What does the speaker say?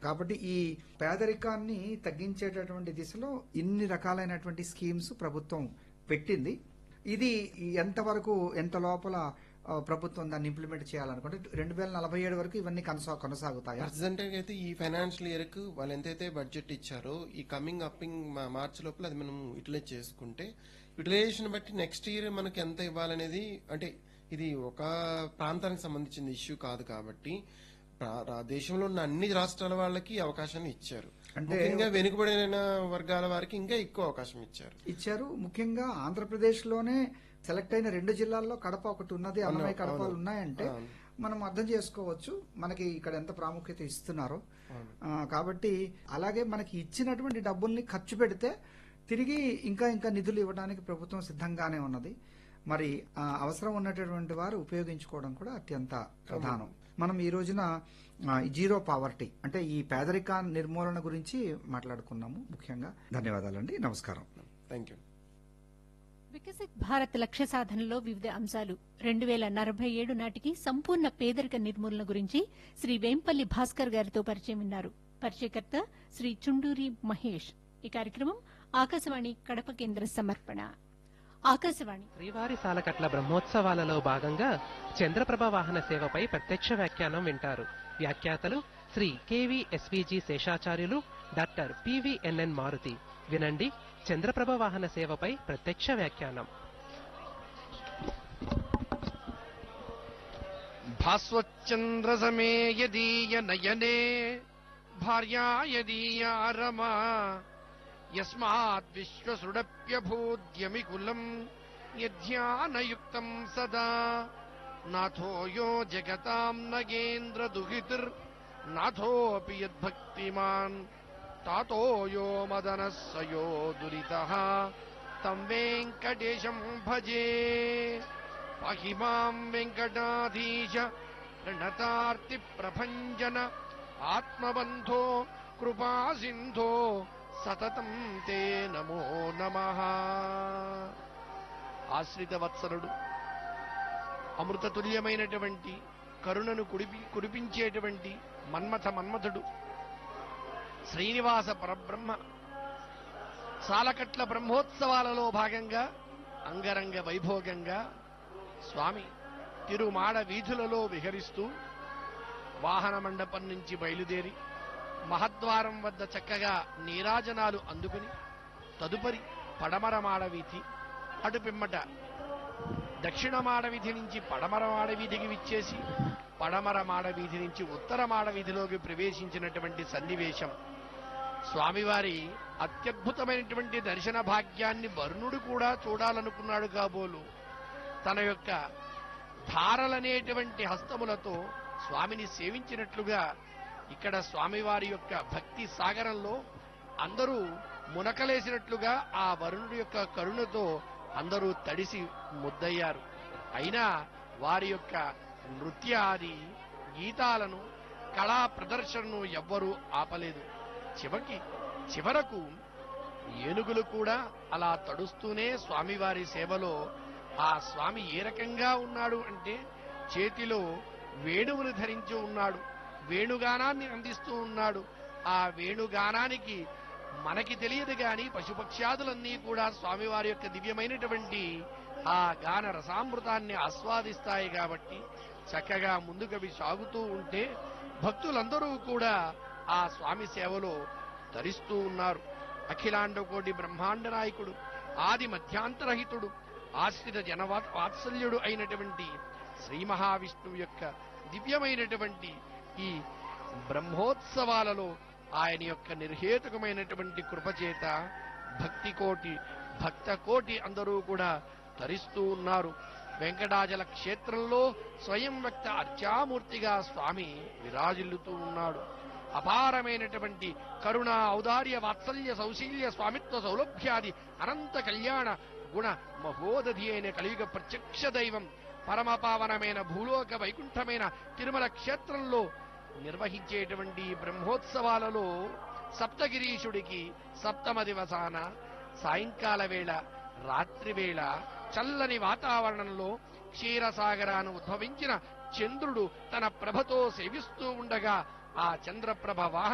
కాబట్టి ఈ పేదరికాన్ని తగ్గించేటటువంటి దిశలో ఇన్ని రకాలైనటువంటి స్కీమ్స్ ప్రభుత్వం పెట్టింది. ఇది ఎంతవరకు ఎంత లోపల ప్రభుత్వం దాన్ని ఇంప్లిమెంట్ చేయాలనుకుంటే 2047 వరకు ఇవన్నీ కొనసాగుతాయి. ప్రెసిడెంట్ అయితే ఈ ఫైనాన్షియల్ ఇయర్ కు వాళ్ళు ఎంతైతే బడ్జెట్ ఇచ్చారో ఈ కమింగ్ మార్చ్ లోపల అది మనం యూటిలైజ్ చేసుకుంటే యూటిలైజేషన్ బట్టి నెక్స్ట్ ఇయర్ మనకి ఎంత ఇవ్వాలనేది, అంటే ఇది ఒక ప్రాంతానికి సంబంధించిన ఇష్యూ కాదు కాబట్టి దేశంలో ఉన్న అన్ని రాష్ట్రాల వాళ్ళకి అవకాశాన్ని ఇచ్చారు. అంటే వెనుకబడిన వర్గాల వారికి ఇంకా ఎక్కువ అవకాశం ఇచ్చారు. ముఖ్యంగా ఆంధ్రప్రదేశ్ లోనే సెలెక్ట్ అయిన 2 జిల్లాల్లో కడప ఒకటి ఉన్నది, అన్నమయ్య కడపలు ఉన్నాయంటే మనం అర్థం చేసుకోవచ్చు మనకి ఇక్కడ ఎంత ప్రాముఖ్యత ఇస్తున్నారో. కాబట్టి అలాగే మనకి ఇచ్చినటువంటి డబ్బుల్ని ఖర్చు పెడితే తిరిగి ఇంకా ఇంకా నిధులు ఇవ్వడానికి ప్రభుత్వం సిద్ధంగానే ఉన్నది. మరి అవసరం ఉన్నటువంటి వారు ఉపయోగించుకోవడం కూడా అత్యంత ప్రధానం. మనం ఈ రోజున జీరో పావర్టీ అంటే ఈ పేదరిక నిర్మూలన గురించి మాట్లాడుకున్నాము ముఖ్యంగా. ధన్యవాదాలండి. నమస్కారం. Thank you. వికసిత్ భారత్ లక్ష్య సాధనలో వివిధ అంశాలు 2047 నాటికి సంపూర్ణ పేదరిక నిర్మూలన గురించి శ్రీ వేంపల్లి భాస్కర్ గారితో పరిచయం విన్నారు. పరిచయకర్త శ్రీ చుండూరి మహేష్. ఈ కార్యక్రమం ఆకాశవాణి కడప కేంద్ర సమర్పణ. ఆకాశవాణి శ్రీవారి సాలకట్ల బ్రహ్మోత్సవాలలో భాగంగా చంద్రప్రభ వాహన సేవపై ప్రత్యక్ష వ్యాఖ్యానం వింటారు. వ్యాఖ్యాతలు Shri KVSVG Seshacharyulu, doctor PVNN Maruti. వినండి చంద్రప్రభ వాహన సేవపై ప్రత్యక్ష వ్యాఖ్యానం. భాస్వచ్చంద్ర సమే యదీయ నయనే భార్యా యదీయా రమా యస్మాద్ విశ్వసుడప్యభూద్యమికులం యధ్యానయుక్తం సదా నాథో యో జగతాం నగేంద్ర దుహితిర్ నాథోపి యద్భక్తిమాన్ తాతో యో మదనః సయో దురితః తం వెంకటేశం భజే. పాహి మాం వెంకటాధీశ ప్రణతార్తి ప్రభంజన ఆత్మబంధో కృపా సింధో సతతం తే నమో నమః. ఆశ్రిత వత్సలుడు, అమృతతుల్యమైనటువంటి కరుణను కురిపించేటువంటి మన్మథుడు శ్రీనివాస పరబ్రహ్మ సాలకట్ల బ్రహ్మోత్సవాలలో భాగంగా అంగరంగ వైభోగంగా స్వామి తిరుమాడ వీధులలో విహరిస్తూ వాహన మండపం నుంచి బయలుదేరి మహద్వారం వద్ద చక్కగా నీరాజనాలు అందుకుని తదుపరి పడమర మాడవీధి, అటు పిమ్మట దక్షిణ మాడవీధి నుంచి పడమర మాడవీధికి విచ్చేసి పడమర మాడవీధి నుంచి ఉత్తర మాడవీధిలోకి ప్రవేశించినటువంటి సన్నివేశం స్వామివారి అత్యద్భుతమైనటువంటి దర్శన భాగ్యాన్ని వరుణుడు కూడా చూడాలనుకున్నాడు కాబోలు తన యొక్క ధారలనేటువంటి హస్తములతో స్వామిని సేవించినట్లుగా ఇక్కడ స్వామివారి యొక్క భక్తి సాగరంలో అందరూ మునకలేసినట్లుగా ఆ వరుణుడి యొక్క కరుణతో అందరూ తడిసి ముద్దయ్యారు. అయినా వారి యొక్క నృత్యాది గీతాలను కళా ప్రదర్శనను ఎవ్వరూ ఆపలేదు. చివరకు ఏనుగులు కూడా అలా తడుస్తూనే స్వామివారి సేవలో ఆ స్వామి ఏ రకంగా ఉన్నాడు అంటే చేతిలో వేణువును ధరించి ఉన్నాడు, వేణుగానాన్ని అందిస్తూ ఉన్నాడు. ఆ వేణుగానానికి మనకి తెలియదు గాని పశుపక్ష్యాదులన్నీ కూడా స్వామివారి యొక్క దివ్యమైనటువంటి ఆ గాన రసామృతాన్ని ఆస్వాదిస్తాయి. కాబట్టి చక్కగా ముందుకవి సాగుతూ ఉంటే భక్తులందరూ కూడా ఆ స్వామి సేవలో ధరిస్తూ ఉన్నారు. అఖిలాండకోటి బ్రహ్మాండ నాయకుడు, ఆది మధ్యాంతరహితుడు, ఆశ్రిత జనవాత్సల్యుడు అయినటువంటి శ్రీ మహావిష్ణువు యొక్క దివ్యమైనటువంటి ఈ బ్రహ్మోత్సవాలలో ఆయన యొక్క నిర్హేతుకమైనటువంటి కృపచేత భక్త కోటి అందరూ కూడా తరిస్తూ ఉన్నారు. వెంకటాచల క్షేత్రంలో స్వయం వ్యక్త అర్చామూర్తిగా స్వామి విరాజిల్లుతూ ఉన్నాడు. అపారమైనటువంటి కరుణ, ఔదార్య, వాత్సల్య, సౌశీల్య, స్వామిత్వ, సౌలభ్యాది అనంత కళ్యాణ గుణ మహోదధి అయిన కలియుగ ప్రత్యక్ష దైవం పరమపావనమైన భూలోక వైకుంఠమైన తిరుమల క్షేత్రంలో నిర్వహించేటువంటి బ్రహ్మోత్సవాలలో సప్తగిరీశుడికి సప్తమ దివసాన సాయంకాల వేళ, రాత్రి వేళ చల్లని వాతావరణంలో క్షీరసాగరాను ఉద్భవించిన చంద్రుడు తన ప్రభతో సేవిస్తూ ఉండగా ఆ చంద్రప్రభ వాహన